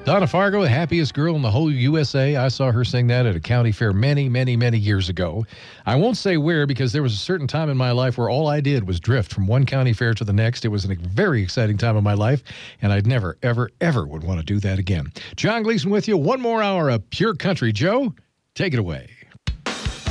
Donna Fargo, the happiest girl in the whole USA. I saw her sing that at a county fair many, many, many years ago. I won't say where because there was a certain time in my life where all I did was drift from one county fair to the next. It was a very exciting time of my life, and I'd never, ever, ever would want to do that again. John Gleason with you. One more hour of pure country. Joe, take it away.